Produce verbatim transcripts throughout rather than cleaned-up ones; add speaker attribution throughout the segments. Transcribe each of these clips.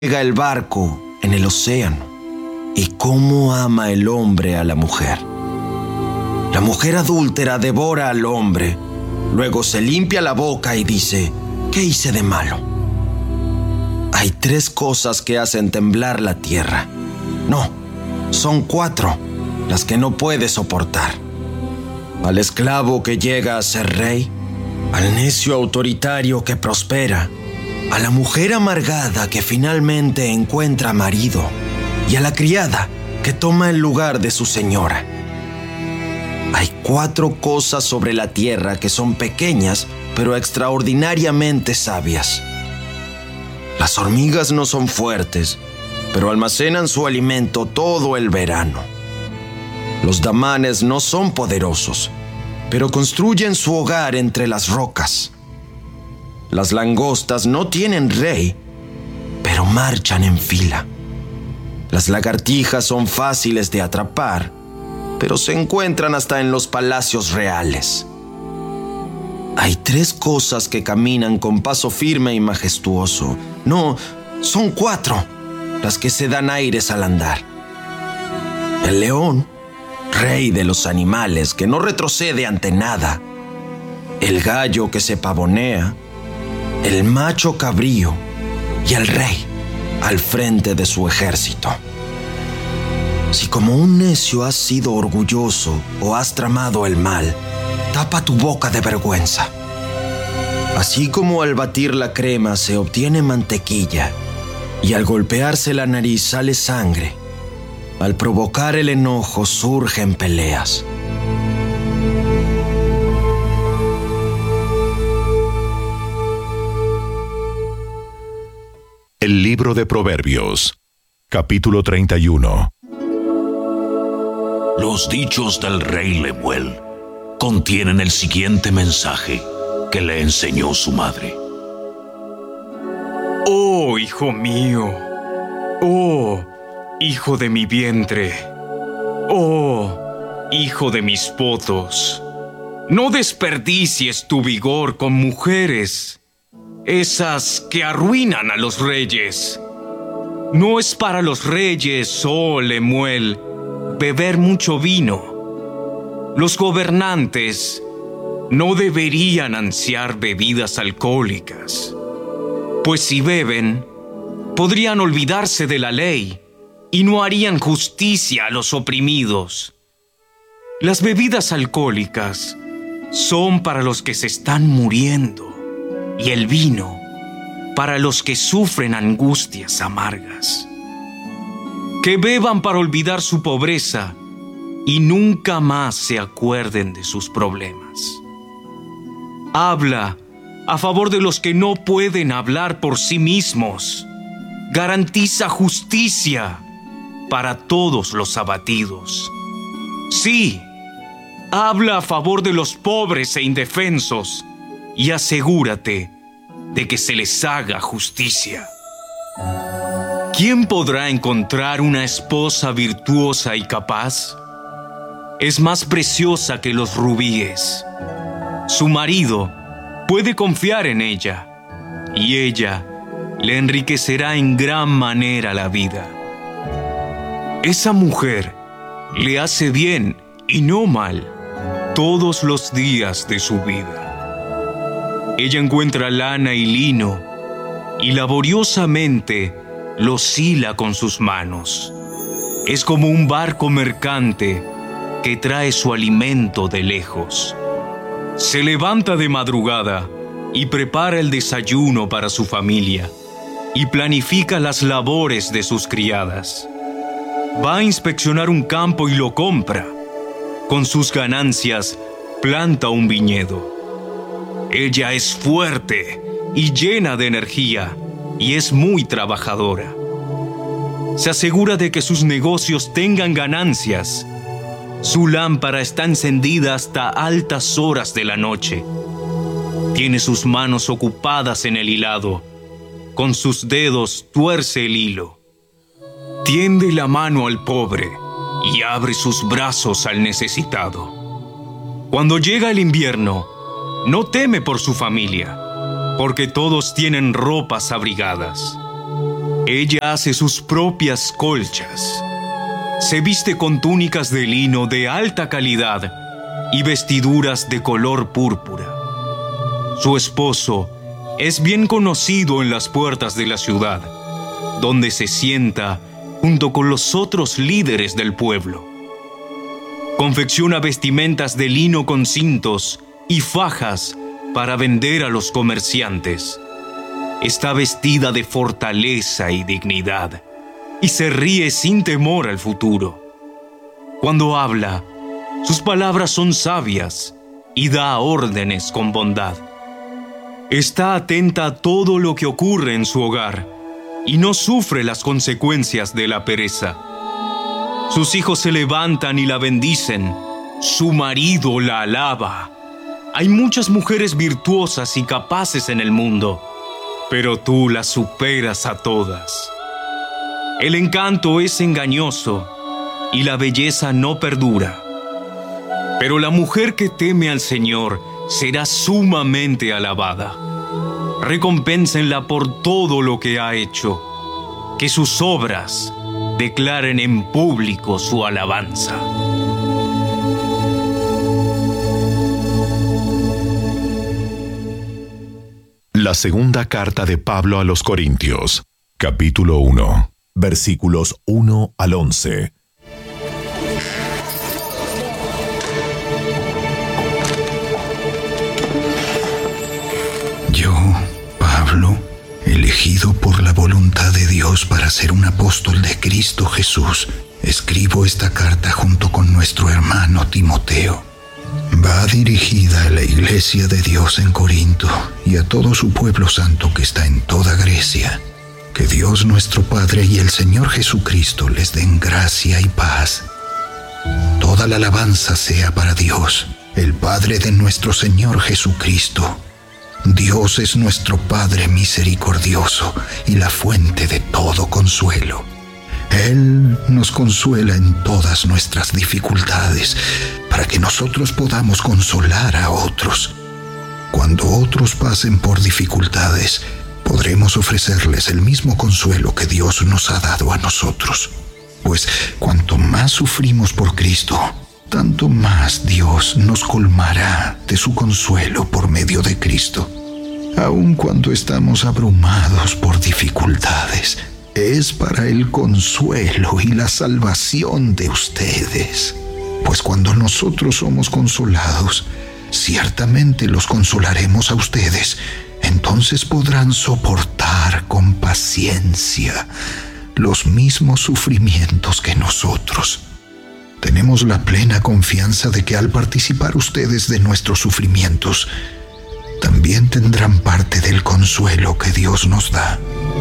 Speaker 1: Llega el barco en el océano y cómo ama el hombre a la mujer. La mujer adúltera devora al hombre, luego se limpia la boca y dice: ¿qué hice de malo? Hay tres cosas que hacen temblar la tierra. No, son cuatro las que no puede soportar: al esclavo que llega a ser rey, al necio autoritario que prospera, a la mujer amargada que finalmente encuentra marido y a la criada que toma el lugar de su señora. Hay cuatro cosas sobre la tierra que son pequeñas pero extraordinariamente sabias. Las hormigas no son fuertes, pero almacenan su alimento todo el verano. Los damanes no son poderosos, pero construyen su hogar entre las rocas. Las langostas no tienen rey, pero marchan en fila. Las lagartijas son fáciles de atrapar, pero se encuentran hasta en los palacios reales. Hay tres cosas que caminan con paso firme y majestuoso. No, son cuatro las que se dan aires al andar: el león, rey de los animales que no retrocede ante nada; el gallo que se pavonea; el macho cabrío y el rey al frente de su ejército. Si como un necio has sido orgulloso o has tramado el mal, tapa tu boca de vergüenza. Así como al batir la crema se obtiene mantequilla y al golpearse la nariz sale sangre, al provocar el enojo surgen peleas.
Speaker 2: El libro de Proverbios, capítulo treinta y uno.
Speaker 3: Los dichos del rey Lemuel contienen el siguiente mensaje que le enseñó su madre.
Speaker 4: Oh, hijo mío, oh, hijo de mi vientre, oh, hijo de mis potos, no desperdicies tu vigor con mujeres, esas que arruinan a los reyes. No es para los reyes, oh Lemuel, beber mucho vino. Los gobernantes no deberían ansiar bebidas alcohólicas, pues si beben, podrían olvidarse de la ley y no harían justicia a los oprimidos. Las bebidas alcohólicas son para los que se están muriendo, y el vino para los que sufren angustias amargas. Que beban para olvidar su pobreza y nunca más se acuerden de sus problemas. Habla a favor de los que no pueden hablar por sí mismos. Garantiza justicia para todos los abatidos. Sí, habla a favor de los pobres e indefensos y asegúrate de que se les haga justicia. ¿Quién podrá encontrar una esposa virtuosa y capaz? Es más preciosa que los rubíes. Su marido puede confiar en ella, y ella le enriquecerá en gran manera la vida. Esa mujer le hace bien y no mal todos los días de su vida. Ella encuentra lana y lino y laboriosamente los hila con sus manos. Es como un barco mercante que trae su alimento de lejos. Se levanta de madrugada y prepara el desayuno para su familia y planifica las labores de sus criadas. Va a inspeccionar un campo y lo compra. Con sus ganancias planta un viñedo. Ella es fuerte y llena de energía y es muy trabajadora. Se asegura de que sus negocios tengan ganancias. Su lámpara está encendida hasta altas horas de la noche. Tiene sus manos ocupadas en el hilado. Con sus dedos tuerce el hilo. Tiende la mano al pobre y abre sus brazos al necesitado. Cuando llega el invierno, no teme por su familia, porque todos tienen ropas abrigadas. Ella hace sus propias colchas. Se viste con túnicas de lino de alta calidad y vestiduras de color púrpura. Su esposo es bien conocido en las puertas de la ciudad, donde se sienta junto con los otros líderes del pueblo. Confecciona vestimentas de lino con cintos y fajas para vender a los comerciantes. Está vestida de fortaleza y dignidad, y se ríe sin temor al futuro. Cuando habla, sus palabras son sabias y da órdenes con bondad. Está atenta a todo lo que ocurre en su hogar y no sufre las consecuencias de la pereza. Sus hijos se levantan y la bendicen. Su marido la alaba. Hay muchas mujeres virtuosas y capaces en el mundo, pero tú las superas a todas. El encanto es engañoso y la belleza no perdura. Pero la mujer que teme al Señor será sumamente alabada. Recompénsenla por todo lo que ha hecho. Que sus obras declaren en público su alabanza.
Speaker 2: La segunda carta de Pablo a los Corintios, capítulo uno, versículos uno al once.
Speaker 5: Yo, Pablo, elegido por la voluntad de Dios para ser un apóstol de Cristo Jesús, escribo esta carta junto con nuestro hermano Timoteo. Va dirigida a la iglesia de Dios en Corinto y a todo su pueblo santo que está en toda Grecia. Que Dios nuestro Padre y el Señor Jesucristo les den gracia y paz. Toda la alabanza sea para Dios, el Padre de nuestro Señor Jesucristo. Dios es nuestro Padre misericordioso y la fuente de todo consuelo. Él nos consuela en todas nuestras dificultades, para que nosotros podamos consolar a otros. Cuando otros pasen por dificultades, podremos ofrecerles el mismo consuelo que Dios nos ha dado a nosotros. Pues cuanto más sufrimos por Cristo, tanto más Dios nos colmará de su consuelo por medio de Cristo. Aun cuando estamos abrumados por dificultades, es para el consuelo y la salvación de ustedes. Pues cuando nosotros somos consolados, ciertamente los consolaremos a ustedes. Entonces podrán soportar con paciencia los mismos sufrimientos que nosotros. Tenemos la plena confianza de que al participar ustedes de nuestros sufrimientos, también tendrán parte del consuelo que Dios nos da.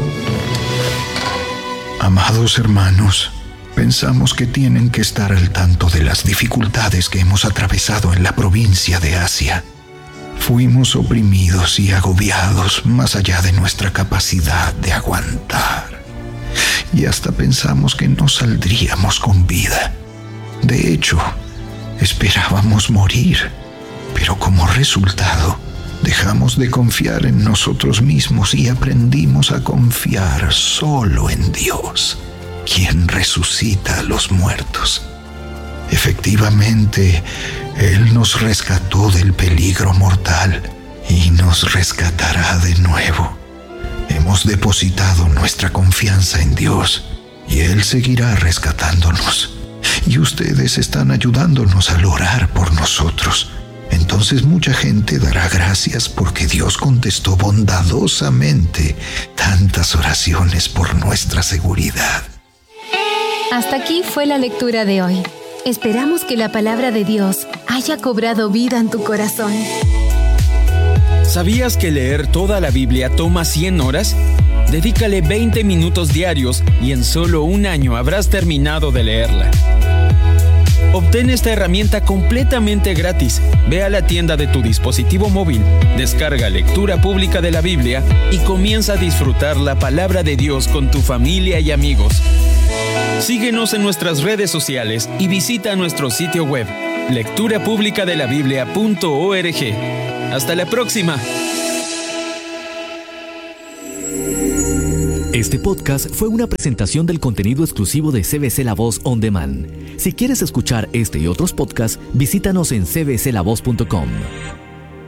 Speaker 5: Amados hermanos, pensamos que tienen que estar al tanto de las dificultades que hemos atravesado en la provincia de Asia. Fuimos oprimidos y agobiados más allá de nuestra capacidad de aguantar. Y hasta pensamos que no saldríamos con vida. De hecho, esperábamos morir, pero como resultado, dejamos de confiar en nosotros mismos y aprendimos a confiar solo en Dios, quien resucita a los muertos. Efectivamente, Él nos rescató del peligro mortal y nos rescatará de nuevo. Hemos depositado nuestra confianza en Dios y Él seguirá rescatándonos. Y ustedes están ayudándonos al orar por nosotros. Entonces mucha gente dará gracias porque Dios contestó bondadosamente tantas oraciones por nuestra seguridad.
Speaker 6: Hasta aquí fue la lectura de hoy. Esperamos que la palabra de Dios haya cobrado vida en tu corazón.
Speaker 7: ¿Sabías que leer toda la Biblia toma cien horas? Dedícale veinte minutos diarios y en solo un año habrás terminado de leerla. Obtén esta herramienta completamente gratis. Ve a la tienda de tu dispositivo móvil, descarga Lectura Pública de la Biblia y comienza a disfrutar la palabra de Dios con tu familia y amigos. Síguenos en nuestras redes sociales y visita nuestro sitio web, lectura pública de la biblia punto org. ¡Hasta la próxima!
Speaker 8: Este podcast fue una presentación del contenido exclusivo de C B C La Voz On Demand. Si quieres escuchar este y otros podcasts, visítanos en c b c la voz punto com.